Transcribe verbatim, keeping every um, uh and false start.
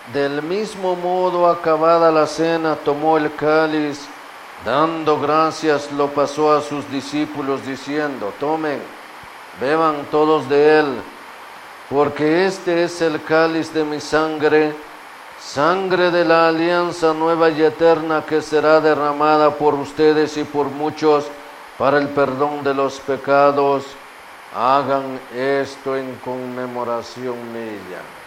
Del mismo modo, acabada la cena, tomó el cáliz, dando gracias, lo pasó a sus discípulos, diciendo: tomen, beban todos de él, porque este es el cáliz de mi sangre, sangre de la alianza nueva y eterna, que será derramada por ustedes y por muchos para el perdón de los pecados. Hagan esto en conmemoración mía.